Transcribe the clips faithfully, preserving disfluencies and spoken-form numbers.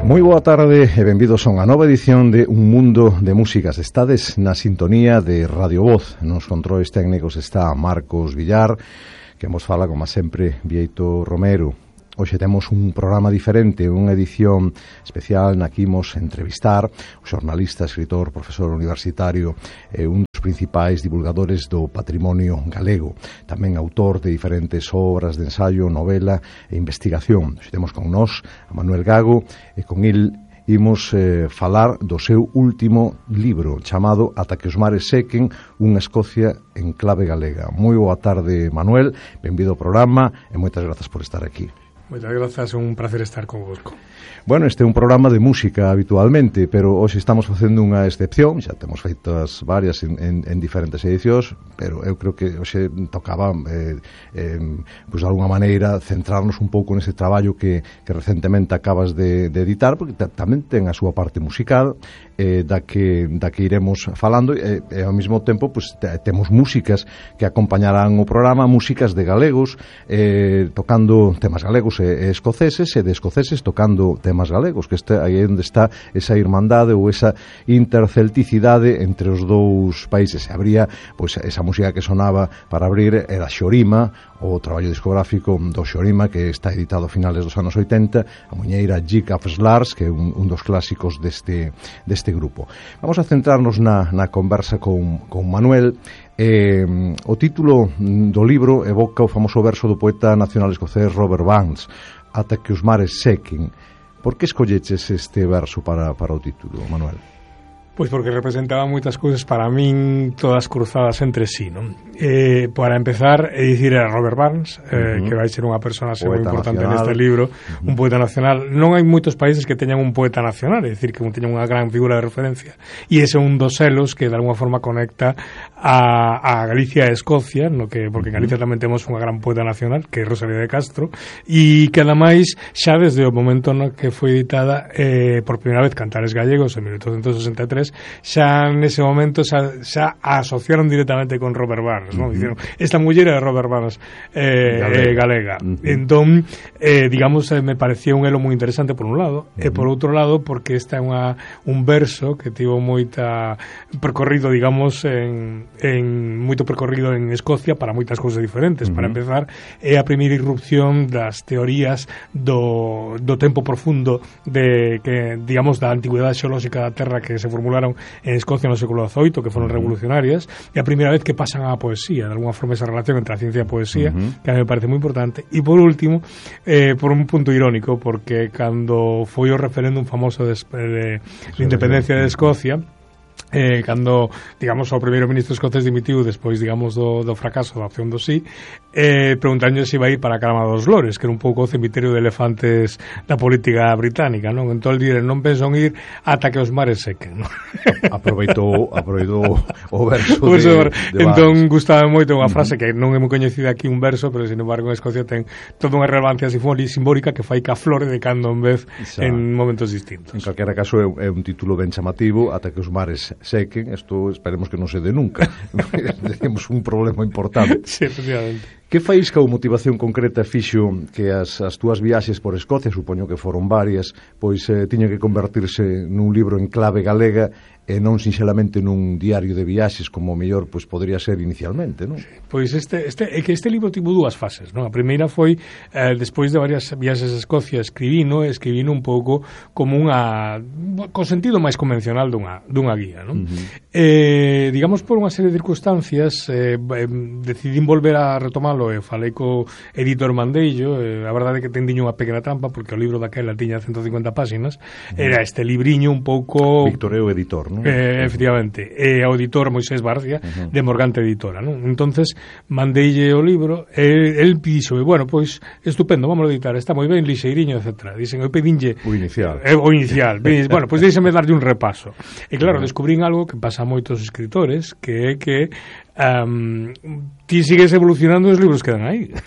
Moi boa tarde e benvidos a unha nova edición de Un Mundo de Músicas. Estades na sintonía de Radio Voz. Nos controles técnicos está Marcos Villar, que nos fala, como sempre, Vieito Romero. Hoxe temos un programa diferente, unha edición especial na que imos entrevistar o xornalista, escritor, profesor universitario e un dos principais divulgadores do patrimonio galego, tamén autor de diferentes obras de ensaio, novela e investigación. Hoxe temos con nós a Manuel Gago e con il imos eh, falar do seu último libro chamado Ata que os mares sequen, unha Escocia en clave galega. Moi boa tarde, Manuel, benvido ao programa e moitas grazas por estar aquí. Moitas grazas, é un placer estar convosco. Bueno, este é un programa de música habitualmente, pero hoxe estamos facendo unha excepción, xa temos feitas varias en, en, en diferentes edicións, pero eu creo que hoxe tocaba eh, eh, pues de alguna maneira centrarnos un pouco nese traballo que, que recentemente acabas de, de editar, porque tamén ten a súa parte musical, eh, da, que, da que iremos falando, e, e ao mesmo tempo pues, te, temos músicas que acompañarán o programa, músicas de galegos, eh, tocando temas galegos e, e escoceses, e de escoceses tocando temas galegos, que este, aí é onde está esa irmandade ou esa intercelticidade entre os dous países. E habría, pois, esa música que sonaba para abrir era Xorima, o traballo discográfico do Xorima, que está editado a finales dos anos oitenta, a muñeira Jig of Slars, que é un, un dos clásicos deste, deste grupo. Vamos a centrarnos na, na conversa con, con Manuel. Eh, o título do libro evoca o famoso verso do poeta nacional escocés Robert Burns, Ata que os mares sequen. Por que escolleches este verso para, para o título, Manuel? Pois porque representaba moitas cousas para min, todas cruzadas entre sí, non? Eh, para empezar, é dicir, era Robert Burns, eh, uh-huh. que vai ser unha persona moi importante nacional. Neste libro, uh-huh. un poeta nacional. Non hai moitos países que teñan un poeta nacional, é dicir, que teñan unha gran figura de referencia. E ese é un dos selos que de alguma forma conecta a, a Galicia e Escocia, no que, porque en Galicia tamén temos unha gran poeta nacional, que é Rosalía de Castro, e que ademais, xa desde o momento no que foi editada eh, por primeira vez Cantares Gallegos en mil oitocentos sesenta e tres, xa nese momento xa, xa asociaron directamente con Robert Burns, ¿no? Uh-huh. Dicieron, esta muller é Robert Burns eh, galega, eh, galega. Uh-huh. Entón, eh, digamos, eh, me parecía un elo moi interesante por un lado, uh-huh. e por outro lado porque esta é unha, un verso que tivo moita percorrido, digamos, en, en moito percorrido en Escocia para moitas cousas diferentes. Uh-huh. Para empezar, é a primeira irrupción das teorías do, do tempo profundo de, que, digamos, da antigüedade xeolóxica da Terra que se formularon en Escocia no século dezoito, que foron revolucionarias, e a primeira vez que pasan á poesía, de alguna forma esa relación entre a ciencia e a poesía, uh-huh. que a mí me parece moi importante. E por último, eh, por un punto irónico, porque cando foi o referéndum famoso de, de, de independencia de Escocia, Eh, cando, digamos, o primeiro ministro escocés dimitiu despois, digamos, do, do fracaso da opción do sí, eh, preguntaño se iba a ir para a Cama dos Lores, que era un pouco o cemiterio de elefantes da política británica, non? Entón, dire, non penso en ir ata que os mares sequen, non? Aproveitou, aproveitou o verso de, de, de entón, Barnes. gustaba moito unha frase que non é moi coñecida aquí, un verso, pero, sin embargo, en Escocia ten toda unha relevancia simbólica que fai que a flore de cando en vez Xa. en momentos distintos. En calquera caso, é, é un título ben chamativo, Ata que os mares sequen, isto esperemos que non se dé nunca. Temos un problema importante. Sí, efectivamente. Que faísca ou motivación concreta fixo que as, as túas viaxes por Escocia, supoño que foron varias, pois eh, tiña que convertirse nun libro en clave galega e non sinxelamente nun diario de viaxes como mellor pois podría ser inicialmente, non? Pois este, este, é que este libro tivo dúas fases, non? A primeira foi, eh, despois de varias viaxes a Escocia, escribino, escribino un pouco como unha, co sentido máis convencional dunha, dunha guía, non? Uh-huh. Eh, digamos, por unha serie de circunstancias, eh, eh, decidín volver a retomalo e falei co editor Mandello, eh, a verdade é que tendiño unha pequena trampa porque o libro daquela tiña ciento cincuenta páxinas, uh-huh. era este libriño un pouco... Víctor é o editor, non? Eh, efectivamente, e o editor Moisés Barcia, uh-huh. de Morgante Editora, non? Entonces mandeille o libro e el dixo, bueno, pois estupendo, vamos a editar, está moi ben, lixeiriño, etcétera. Dicen, eu pedinlle o inicial. Eh, o inicial. Pedinlle, bueno, pois deixame darlle un repaso. E claro, uh-huh. descubrín algo que pasa a moitos escritores, que é que um, ti sigues evolucionando e os libros quedan aí. Xa.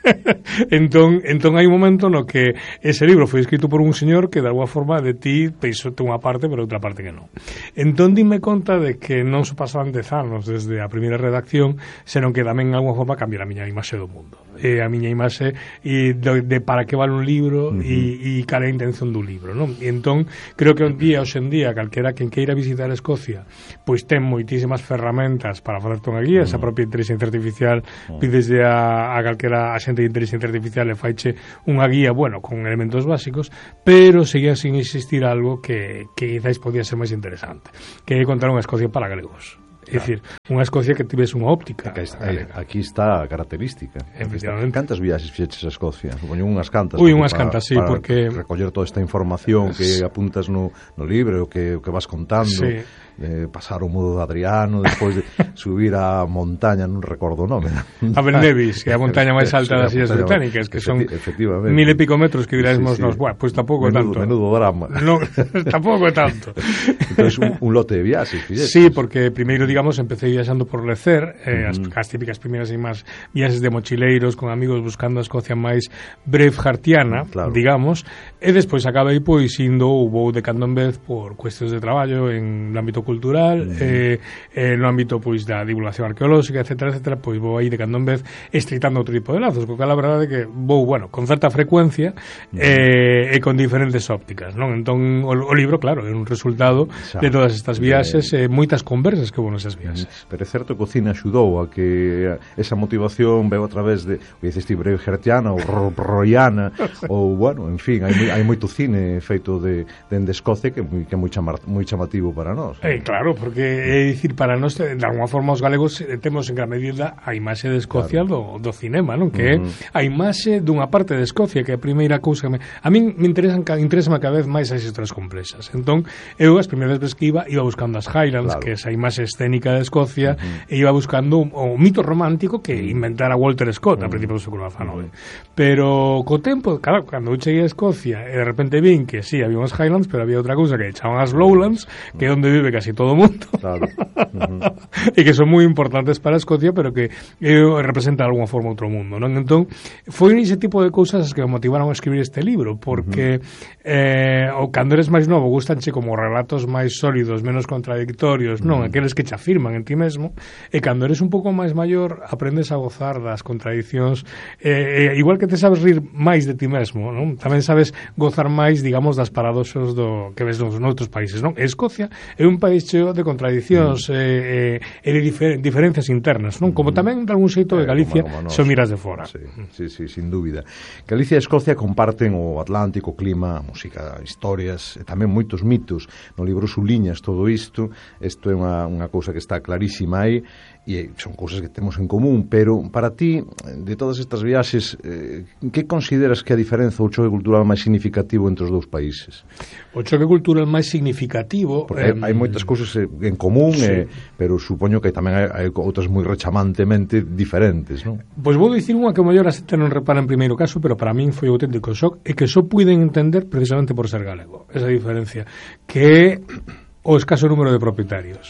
entón, entón hai un momento no que ese libro foi escrito por un señor que de alguma forma de ti peixote unha parte pero outra parte que non. Entón dime conta de que non se pasaban dez anos desde a primeira redacción, senón que tamén de alguma forma cambiar a miña imaxe do mundo, e a miña imaxe e de, de para que vale un libro e uh-huh. cal é a intención do libro, non? E entón creo que un día, hoxe en día, calquera quen queira visitar Escocia pois ten moitísimas ferramentas para facerte unha guía, uh-huh. esa propia inteligencia artificial uh-huh. pideslle a, a calquera axente de inteligencia artificial e faiche unha guía, bueno, con elementos básicos, pero seguía sin existir algo que, que quizás podía ser máis interesante, que é contar unha Escocia para gregos. É claro. Dicir, unha Escocia que tivese unha óptica. Aquí está, aquí está a característica. Efectivamente. Cantas viaxes fixeches a Escocia? Supoño unhas cantas. Ui, unhas para, cantas, sí, para porque recoller toda esta información que apuntas no, no libro, o que, o que vas contando. Sí. Eh, pasar o mudo de Adriano, despois de subir a montaña, non recordo o nome. A Belnevis, que é a montaña máis alta das Illas Británicas, que son mil e pico metros que dirásemos sí, sí. nos, bueno, pois pues tampouco é tanto. Menudo drama. No, tampouco é tanto. Entonces, un, un lote de viaxes, fixetes. Sí, porque primeiro, digamos, empecé viaxando por Lecer, eh, as, as típicas primeiras e máis viaxes de mochileiros con amigos buscando a Escocia máis braveheartiana, claro. digamos, e despois acabei pois indo ou vou de cando en vez por cuestións de traballo en ámbito cultural, uh-huh. eh, eh, no ámbito pois da divulgación arqueolóxica, etcétera, etcétera, pois vou aí de cando en vez estritando outro tipo de lazos, porque a verdade é que vou, bueno, con certa frecuencia uh-huh. eh, e con diferentes ópticas, non? Entón, o, o libro, claro, é un resultado xa, de todas estas viaxes e eh, moitas conversas que houve nesas viaxes. Uh-huh. Pero é certo que o cine axudou a que esa motivación veo a través de, o que dices ti, braveheartiana ou roiana, ou, bueno, en fin, hai, hai moito cine feito de, de, de Escocia que, que é moi, chamar, moi chamativo para nós. Eh, claro, porque é dicir, para nós de alguma forma os galegos temos en gran medida a imaxe de Escocia claro. do, do cinema, non? Que uh-huh. é a imaxe dunha parte de Escocia, que é a primeira cousa que me... a min me interesan, interesan cada vez máis as historias complexas. Entón, eu as primeiras veces que iba, iba buscando as Highlands, claro. que é esa imaxe escénica de Escocia, uh-huh. e iba buscando o mito romántico que inventara Walter Scott uh-huh. a principios do século dezanoveno. Uh-huh. Pero co tempo, claro, cando eu cheguei a Escocia, e de repente vin que sí, había unhas Highlands, pero había outra cousa que chaman as Lowlands, que é onde vive casi todo o mundo, claro. uh-huh. e que son moi importantes para a Escocia, pero que eh, representan de alguma forma outro mundo, non? Entón, foi ese tipo de cousas que me motivaron a escribir este libro, porque uh-huh. eh, o cando eres máis novo gustanche como relatos máis sólidos, menos contradictorios, uh-huh. non? Aqueles que te afirman en ti mesmo, e cando eres un pouco máis maior aprendes a gozar das contradicións, eh, eh, igual que te sabes rir máis de ti mesmo, non? Tamén sabes gozar máis, digamos, das paradoxos do que ves nos noutros países, non? Escocia é un país cheo de contradicións mm. e, e de difer diferencias internas, non? Como tamén de algún xeito de Galicia eh, como, como se o miras de fora. Sí, sí, sí, sin dúbida. Galicia e Escocia comparten o Atlántico, o clima, a música, historias e tamén moitos mitos. No libro suliñas todo isto. Isto é unha, unha cousa que está clarísima aí e son cousas que temos en común, pero para ti, de todas estas viaxes, eh, que consideras que a diferenza ou choque cultural máis significativo entre os dous países? O choque cultural máis significativo... Porque eh, hai, hai moitas cousas en común, sí. eh, pero supoño que tamén hai, hai outras moi rechamantemente diferentes, non? Pois vou dicir unha que o mellor a xente non repara en primeiro caso, pero para min foi auténtico shock, e que só puiden entender precisamente por ser galego, esa diferencia, que é o escaso número de propietarios.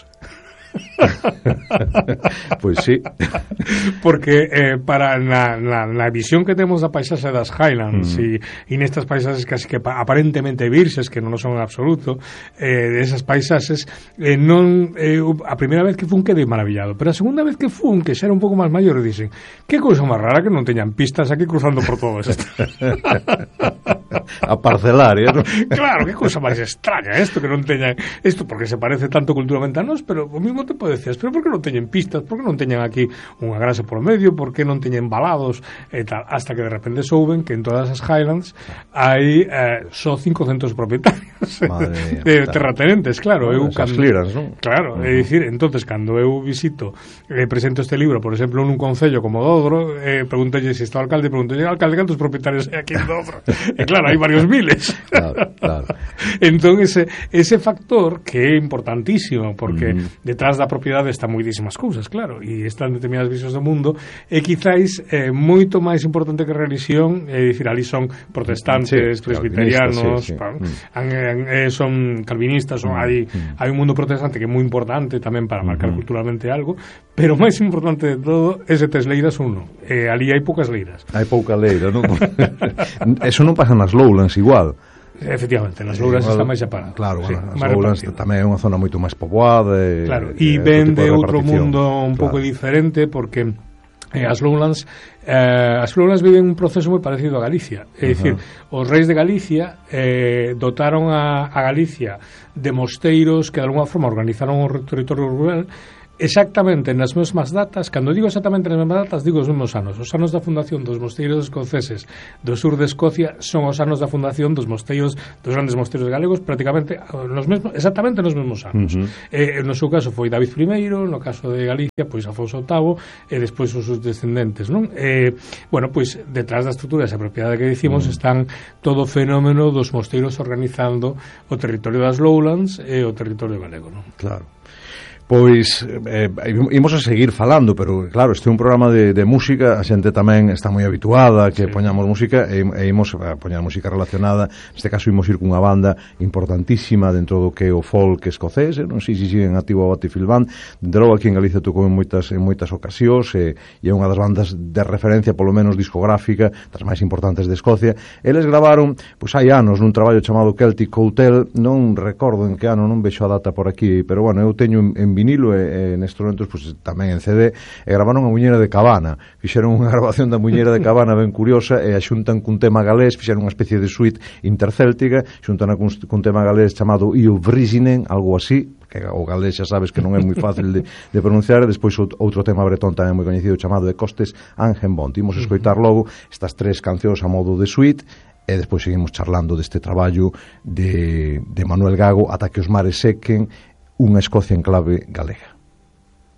Pois sí. Porque eh, para na, na, na visión que temos da paisaxe das Highlands e mm. nestas paisaxes casi que aparentemente virxes, que non o son en absoluto, eh, desas paisaxes, eh, non eh, a primeira vez que fun quedei maravillado, pero a segunda vez que fun, que xa era un pouco máis maior, dixen, que cousa máis rara que non teñan pistas aquí cruzando por todo isto. A parcelaria, ¿no? Claro, que cousa máis extraña isto, que non teñan isto, porque se parece tanto culturalmente a nós, pero o mismo tempo decías, pero por que non teñen pistas, por que non teñen aquí unha grasa por medio, por que non teñen balados e tal, hasta que de repente souben que en todas as Highlands hai eh, só cincocentos propietarios de terratenentes, claro. Bueno, eu cando, clearance, ¿no? Claro, uh-huh. é dicir, entonces cando eu visito, eh, presento este libro, por exemplo, nun concello como Dodro, eh, pregúntalle se está o alcalde, pregúntalle, alcalde, cantos propietarios hai aquí en Dodro? E claro, hai varios miles. Claro, claro. Entón, ese, ese factor que é importantísimo, porque uh-huh. detrás detrás da propiedade están moitísimas cousas, claro, e están determinadas visións do mundo, e quizáis eh, moito máis importante que a religión, é dicir, ali son protestantes, sí, presbiterianos, sí, sí, sí. Pa, mm. eh, son calvinistas, son, mm. hai, mm. hai un mundo protestante que é moi importante tamén para marcar mm. culturalmente algo, pero máis importante de todo é se tes leiras ou non. Eh, ali hai poucas leiras. Hai pouca leira, non? Eso non pasa nas Lowlands igual. Efectivamente, nas Lowlands está máis separado. Claro, sí, bueno, as Lowlands tamén é unha zona moito máis poboada e, claro, e ven de outro mundo un pouco claro. diferente, porque eh, as Lowlands eh, as Lowlands viven un proceso moi parecido a Galicia, é dicir, uh-huh. os reis de Galicia eh, dotaron a, a Galicia de mosteiros que de alguna forma organizaron o territorio rural exactamente nas mesmas datas. Cando digo exactamente nas mesmas datas, digo os mesmos anos. Os anos da fundación dos mosteiros escoceses do sur de Escocia son os anos da fundación dos mosteiros, dos grandes mosteiros galegos, prácticamente nos mesmos, exactamente nos mesmos anos. Uh-huh. eh, no seu caso foi David primeiro, no caso de Galicia pois Afonso octavo e despois os seus descendentes, non? Eh, bueno, pois detrás da estrutura esa propiedade que dicimos uh-huh. están todo o fenómeno dos mosteiros organizando o territorio das Lowlands e o territorio galego, non? Claro. Pois eh, imos a seguir falando, pero claro, este é un programa de, de música, a xente tamén está moi habituada a que sí. poñamos música e, e imos a poñar música relacionada. Neste caso imos ir cunha banda importantísima dentro do que é o folk escocés, non sei se siguen activo a Battlefield Band. Dende logo aquí en Galicia tocou en moitas, en moitas ocasións e, e é unha das bandas de referencia, polo menos discográfica, das máis importantes de Escocia. Eles gravaron, pois hai anos, nun traballo chamado Celtic Hotel, non recordo en que ano, non vexo a data por aquí, pero bueno, eu teño en, en vinilo e, e nestes momentos pues, tamén en C D, e gravaron a Muñeira de Cabana, fixeron unha grabación da Muñeira de Cabana ben curiosa e a xuntan cun tema galés, fixeron unha especie de suite intercéltica, xuntan cun, cun tema galés chamado Io Vrisinen, algo así, que o galés xa sabes que non é moi fácil de, de pronunciar, e despois outro tema bretón tamén moi coñecido chamado De Costes Angenbont. Imos escoitar logo estas tres cancións a modo de suite e despois seguimos charlando deste traballo de, de Manuel Gago, Ata que os mares sequen, unha Escocia en clave galega.